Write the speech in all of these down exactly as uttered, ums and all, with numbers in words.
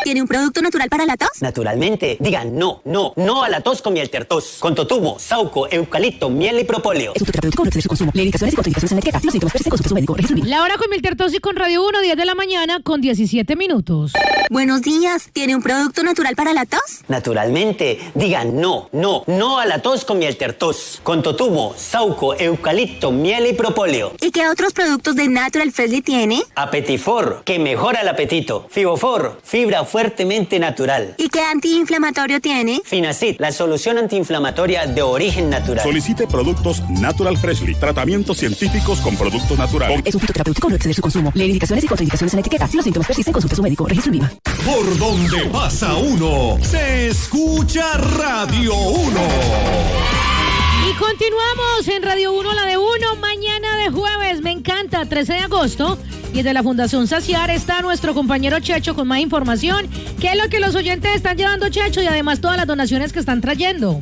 ¿Tiene un producto natural para la tos? Naturalmente. Digan no, no, no a la tos con miel tertos. Con totumo, sauco, eucalipto, miel y propóleo. Es un terapéutico, no excede su consumo. Lee indicaciones y contraindicaciones en la etiqueta. Si los síntomas persisten, consulte a su médico. Registro. La hora con miel tertos y con Radio uno, diez de la mañana con diecisiete minutos. Buenos días. ¿Tiene un producto natural para la tos? Naturalmente. Digan no, no, no a la tos con miel tertos. Con totumo, sauco, eucalipto, miel y propóleo. ¿Y qué otros productos de Natural Freshly tiene? Apetifor, que mejora el apetito. Fibofor, fibra fuertemente natural. ¿Y qué antiinflamatorio tiene? Finacid, la solución antiinflamatoria de origen natural. Solicite productos Natural Freshly. Tratamientos científicos con productos naturales. Es un fitoterapéutico, no excede su consumo. Lee indicaciones y contraindicaciones en la etiqueta. Si los síntomas persisten, consulte a su médico. Registro INVIMA. Por donde pasa uno, se escucha Radio uno. Y continuamos en Radio uno, la de uno, mañana de jueves. Me encanta, trece de agosto. Y desde la Fundación Saciar está nuestro compañero Checho con más información. ¿Qué es lo que los oyentes están llevando, Checho? Y además todas las donaciones que están trayendo.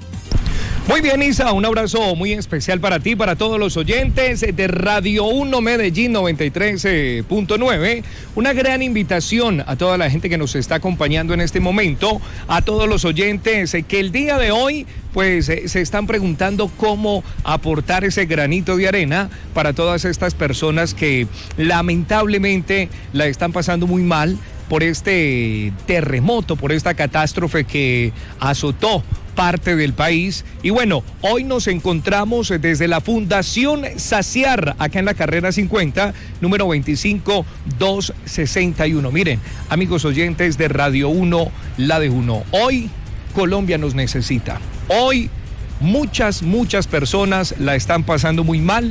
Muy bien, Isa, un abrazo muy especial para ti, para todos los oyentes de Radio uno Medellín noventa y tres punto nueve. Una gran invitación a toda la gente que nos está acompañando en este momento, a todos los oyentes que el día de hoy pues se están preguntando cómo aportar ese granito de arena para todas estas personas que lamentablemente la están pasando muy mal por este terremoto, por esta catástrofe que azotó parte del país. Y bueno, hoy nos encontramos desde la Fundación Saciar, acá en la carrera cincuenta, número veinticinco doscientos sesenta y uno. Miren, amigos oyentes de Radio uno, la de uno, hoy Colombia nos necesita. Hoy muchas, muchas personas la están pasando muy mal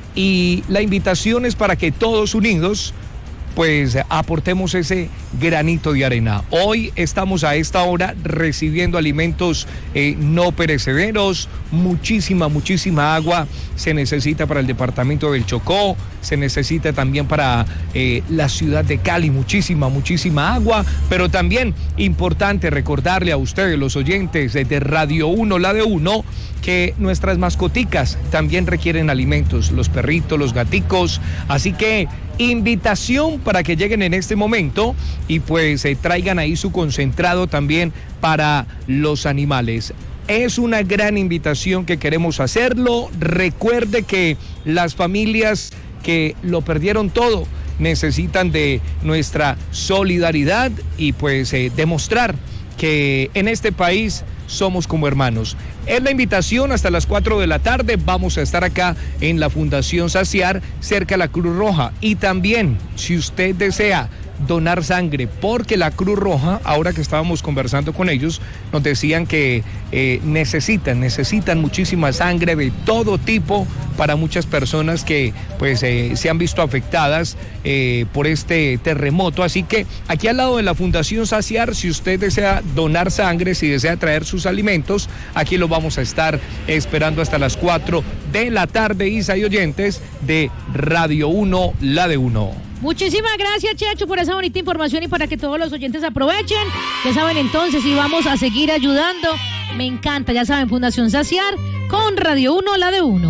y la invitación es para que todos unidos pues aportemos ese granito de arena. Hoy estamos a esta hora recibiendo alimentos eh, no perecederos, muchísima, muchísima agua se necesita para el departamento del Chocó, se necesita también para eh, la ciudad de Cali, muchísima, muchísima agua, pero también importante recordarle a ustedes, los oyentes de Radio uno, la de uno, que nuestras mascoticas también requieren alimentos, los perritos, los gaticos, así que invitación para que lleguen en este momento y pues eh, traigan ahí su concentrado también para los animales. Es una gran invitación que queremos hacerlo. Recuerde que las familias que lo perdieron todo necesitan de nuestra solidaridad y pues eh, demostrar que en este país somos como hermanos. Es la invitación hasta las cuatro de la tarde. Vamos a estar acá en la Fundación Saciar, cerca de la Cruz Roja. Y también, si usted desea donar sangre, porque la Cruz Roja, ahora que estábamos conversando con ellos, nos decían que eh, necesitan, necesitan muchísima sangre de todo tipo para muchas personas que pues eh, se han visto afectadas eh, por este terremoto. Así que aquí al lado de la Fundación Saciar, si usted desea donar sangre, si desea traer sus alimentos, aquí lo vamos a estar esperando hasta las cuatro de la tarde, Isa y oyentes de Radio uno, la de uno. Muchísimas gracias, Checho, por esa bonita información y para que todos los oyentes aprovechen. Ya saben entonces, y vamos a seguir ayudando. Me encanta, ya saben, Fundación Saciar con Radio uno, la de uno.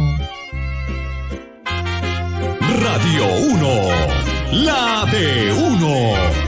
Radio uno, la de uno.